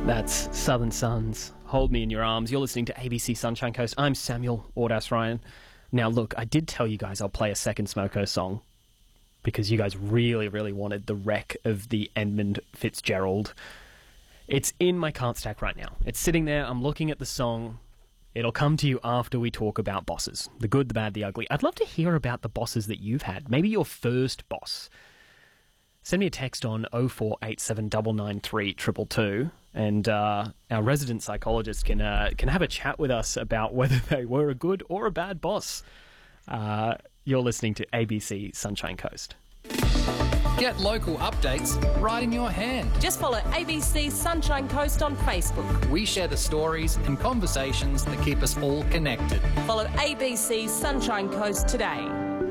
That's Southern Suns, Hold Me in Your Arms. You're listening to ABC Sunshine Coast. I'm Samuel Audas Ryan. Now, look, I did tell you guys I'll play a second Smoko song because you guys really, really wanted the wreck of the Edmund Fitzgerald. It's in my cart stack right now. It's sitting there. I'm looking at the song. It'll come to you after we talk about bosses. The good, the bad, the ugly. I'd love to hear about the bosses that you've had. Maybe your first boss. Send me a text on 0487 993 222 and our resident psychologist can have a chat with us about whether they were a good or a bad boss. You're listening to ABC Sunshine Coast. Get local updates right in your hand. Just follow ABC Sunshine Coast on Facebook. We share the stories and conversations that keep us all connected. Follow ABC Sunshine Coast today.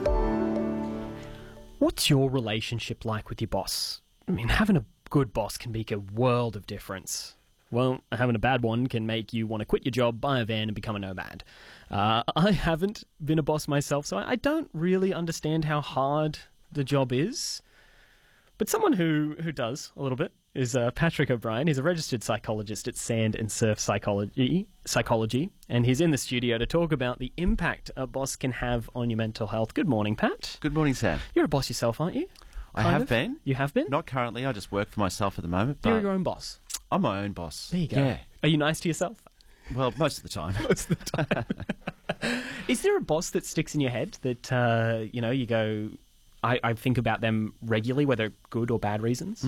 What's your relationship like with your boss? I mean, having a good boss can make a world of difference. Well, having a bad one can make you want to quit your job, buy a van and become a nomad. I haven't been a boss myself, so I don't really understand how hard the job is. But someone who does a little bit is Patrick O'Brien. He's a registered psychologist at Sand and Surf Psychology, and he's in the studio to talk about the impact a boss can have on your mental health. Good morning, Pat. Good morning, Sam. You're a boss yourself, aren't you? I have been. You have been? Not currently. I just work for myself at the moment. But You're your own boss. I'm my own boss. There you go. Yeah. Are you nice to yourself? Well, most of the time. Most of the time. Is there a boss that sticks in your head that, you go... I think about them regularly, whether good or bad reasons.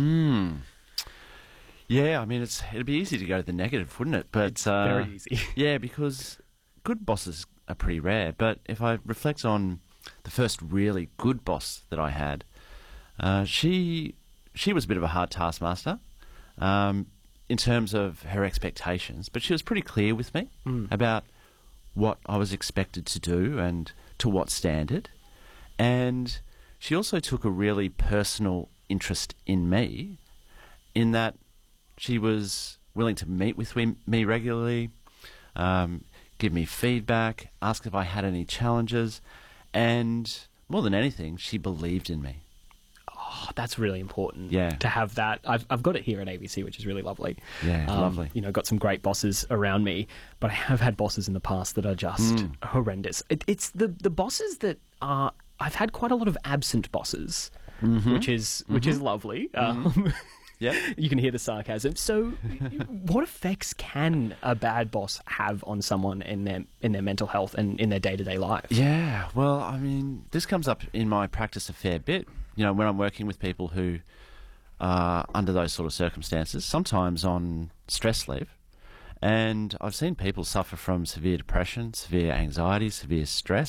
Yeah, I mean, it'd be easy to go to the negative, wouldn't it? But it's very easy. Yeah, because good bosses are pretty rare. But if I reflect on the first really good boss that I had, she was a bit of a hard taskmaster in terms of her expectations, but she was pretty clear with me about what I was expected to do and to what standard. And she also took a really personal interest in me, in that she was willing to meet with me regularly, give me feedback, ask if I had any challenges, and more than anything, she believed in me. Oh, that's really important. Yeah. To have that. I've got it here at ABC, which is really lovely. Yeah, lovely. Got some great bosses around me, but I have had bosses in the past that are just horrendous. It's the bosses that are... I've had quite a lot of absent bosses, which is lovely. Yeah, you can hear the sarcasm. So, what effects can a bad boss have on someone in their mental health and in their day-to-day life? Yeah, well, I mean, this comes up in my practice a fair bit. When I'm working with people who are under those sort of circumstances, sometimes on stress leave, and I've seen people suffer from severe depression, severe anxiety, severe stress.